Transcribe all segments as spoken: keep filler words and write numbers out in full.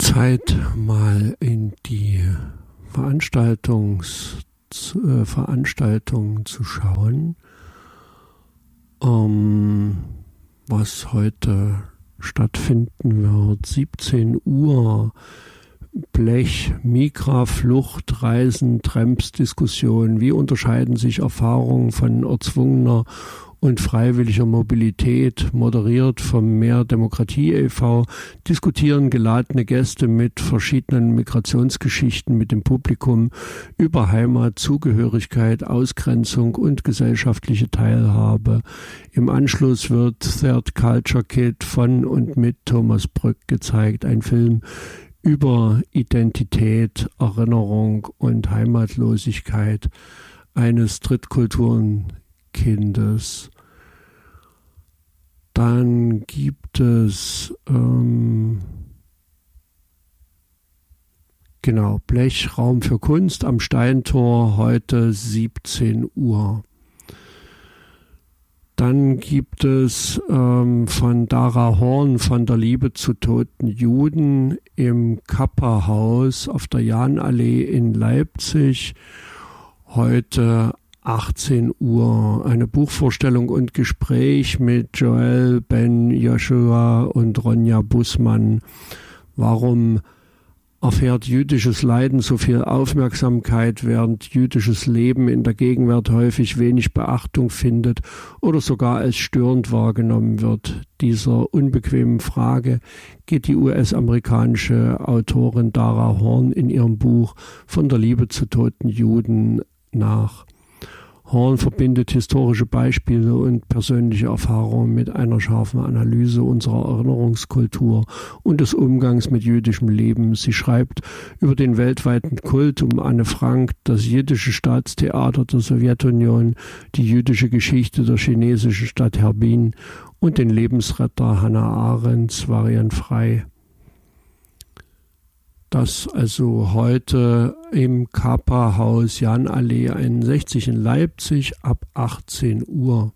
Zeit, mal in die Veranstaltungs, äh, Veranstaltungen zu schauen, ähm, was heute stattfinden wird. siebzehn Uhr, Blech, Migra, Flucht, Reisen, Tramps, Diskussion. Wie unterscheiden sich Erfahrungen von erzwungener und freiwilliger Mobilität, moderiert vom Mehr Demokratie e V, diskutieren geladene Gäste mit verschiedenen Migrationsgeschichten mit dem Publikum über Heimat, Zugehörigkeit, Ausgrenzung und gesellschaftliche Teilhabe. Im Anschluss wird Third Culture Kid von und mit Thomas Brück gezeigt, ein Film über Identität, Erinnerung und Heimatlosigkeit eines Drittkulturenkindes. Dann gibt es ähm, genau Blech, Raum für Kunst am Steintor, heute siebzehn Uhr. Dann gibt es ähm, von Dara Horn von der Liebe zu toten Juden im Kappa-Haus auf der Jahnallee in Leipzig heute achtzehn Uhr. Eine Buchvorstellung und Gespräch mit Joel Ben Joshua und Ronja Bussmann. Warum erfährt jüdisches Leiden so viel Aufmerksamkeit, während jüdisches Leben in der Gegenwart häufig wenig Beachtung findet oder sogar als störend wahrgenommen wird? Dieser unbequemen Frage geht die U S-amerikanische Autorin Dara Horn in ihrem Buch Von der Liebe zu toten Juden nach. Horn verbindet historische Beispiele und persönliche Erfahrungen mit einer scharfen Analyse unserer Erinnerungskultur und des Umgangs mit jüdischem Leben. Sie schreibt über den weltweiten Kult um Anne Frank, das jiddische Staatstheater der Sowjetunion, die jüdische Geschichte der chinesischen Stadt Harbin und den Lebensretter Hannah Arendts, Varian Frei. Das also heute im Kappa-Haus Jahnallee einundsechzig in Leipzig ab achtzehn Uhr.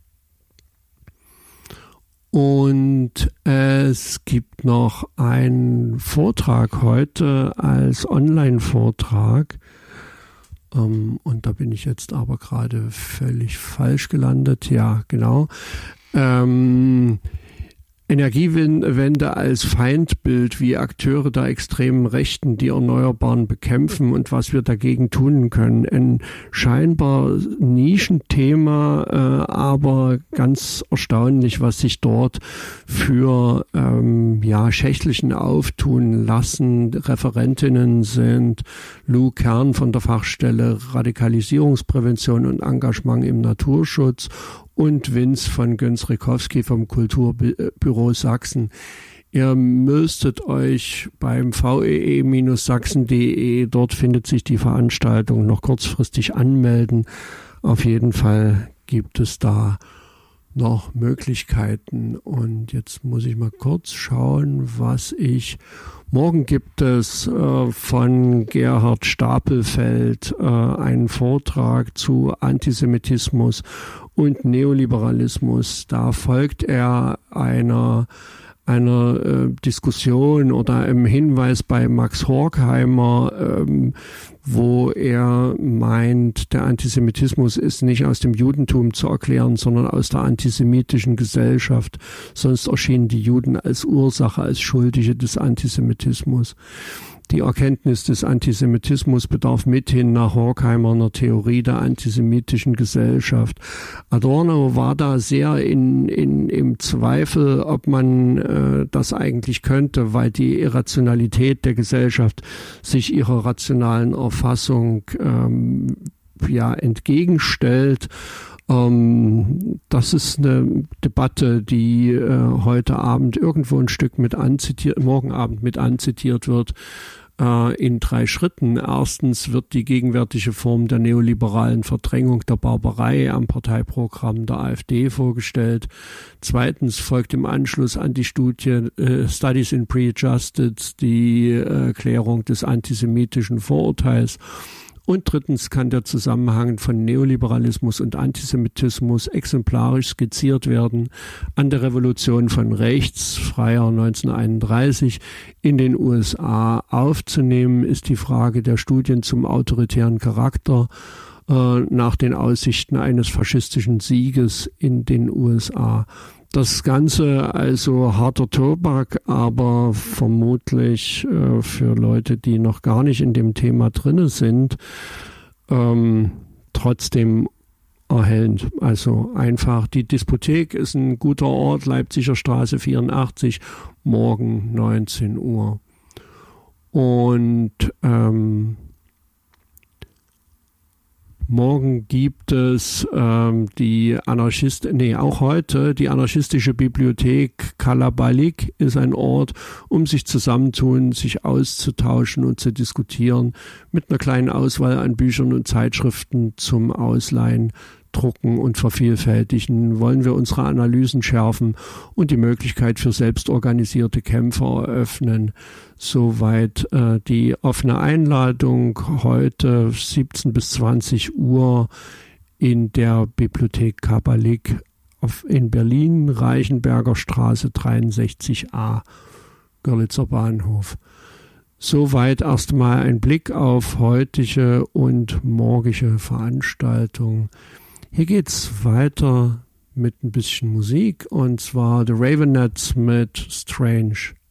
Und es gibt noch einen Vortrag heute als Online-Vortrag. Ähm, und da bin ich jetzt aber gerade völlig falsch gelandet. Ja, genau. Ähm, Energiewende als Feindbild, wie Akteure der extremen Rechten die Erneuerbaren bekämpfen und was wir dagegen tun können. Ein scheinbar Nischenthema, äh, aber ganz erstaunlich, was sich dort für ähm, ja, Schächtlichen auftun lassen. Referentinnen sind Lou Kern von der Fachstelle Radikalisierungsprävention und Engagement im Naturschutz und Vince von Göns-Rikowski vom Kulturbüro Sachsen. Ihr müsstet euch beim v e e sachsen punkt de, dort findet sich die Veranstaltung, noch kurzfristig anmelden. Auf jeden Fall gibt es da noch Möglichkeiten. Und jetzt muss ich mal kurz schauen, was ich... Morgen gibt es äh, von Gerhard Stapelfeld äh, einen Vortrag zu Antisemitismus und Neoliberalismus. Da folgt er einer einer äh, Diskussion oder einem Hinweis bei Max Horkheimer, ähm, wo er meint, der Antisemitismus ist nicht aus dem Judentum zu erklären, sondern aus der antisemitischen Gesellschaft. Sonst erschienen die Juden als Ursache, als Schuldige des Antisemitismus. Die Erkenntnis des Antisemitismus bedarf mithin nach Horkheimer einer Theorie der antisemitischen Gesellschaft. Adorno war da sehr in, in, im Zweifel, ob man äh, das eigentlich könnte, weil die Irrationalität der Gesellschaft sich ihrer rationalen Erfassung ähm, ja, entgegenstellt. Ähm, das ist eine Debatte, die äh, heute Abend irgendwo ein Stück mit anzitiert, morgen Abend mit anzitiert wird. In drei Schritten. Erstens wird die gegenwärtige Form der neoliberalen Verdrängung der Barbarei am Parteiprogramm der AfD vorgestellt. Zweitens folgt im Anschluss an die Studie äh, Studies in Pre-Justice die äh, Klärung des antisemitischen Vorurteils. Und drittens kann der Zusammenhang von Neoliberalismus und Antisemitismus exemplarisch skizziert werden an der Revolution von rechts, Freier neunzehnhunderteinunddreißig, in den U S A. Aufzunehmen ist die Frage der Studien zum autoritären Charakter äh, nach den Aussichten eines faschistischen Sieges in den U S A. Das Ganze also harter Tobak, aber vermutlich äh, für Leute, die noch gar nicht in dem Thema drin sind, ähm, trotzdem erhellend. Also einfach, die Diskothek ist ein guter Ort, Leipziger Straße vierundachtzig, morgen neunzehn Uhr. Und ähm, morgen gibt es ähm, die Anarchist, nee, auch heute, die anarchistische Bibliothek Kalabalik ist ein Ort, um sich zusammenzutun, sich auszutauschen und zu diskutieren, mit einer kleinen Auswahl an Büchern und Zeitschriften zum Ausleihen, Drucken und Vervielfältigen. Wollen wir unsere Analysen schärfen und die Möglichkeit für selbstorganisierte Kämpfe eröffnen. Soweit äh, die offene Einladung heute siebzehn bis zwanzig Uhr in der Bibliothek Kalabalik in Berlin, Reichenberger Straße dreiundsechzig a, Görlitzer Bahnhof. Soweit erstmal ein Blick auf heutige und morgige Veranstaltungen. Hier geht's weiter mit ein bisschen Musik, und zwar The Ravenettes mit Strange.